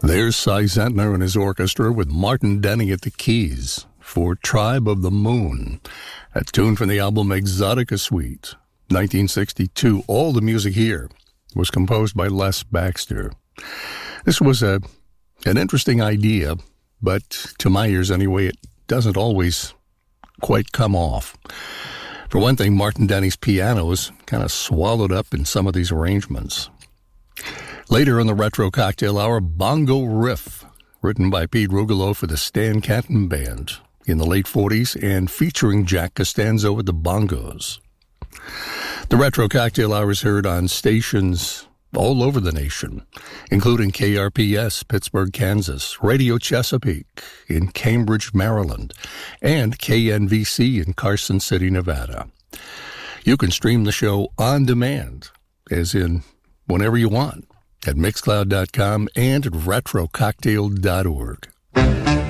There's Cy Zentner and his orchestra with Martin Denny at the keys for Tribe of the Moon, a tune from the album Exotica Suite, 1962. All the music here was composed by Les Baxter. This was an interesting idea, but to my ears anyway, it doesn't always quite come off. For one thing, Martin Denny's piano is kind of swallowed up in some of these arrangements. Later in the Retro Cocktail Hour, Bongo Riff, written by Pete Rugolo for the Stan Kenton Band in the late 40s and featuring Jack Costanzo with the bongos. The Retro Cocktail Hour is heard on stations all over the nation, including KRPS, Pittsburgh, Kansas, Radio Chesapeake in Cambridge, Maryland, and KNVC in Carson City, Nevada. You can stream the show on demand, as in whenever you want, at Mixcloud.com and at RetroCocktail.org.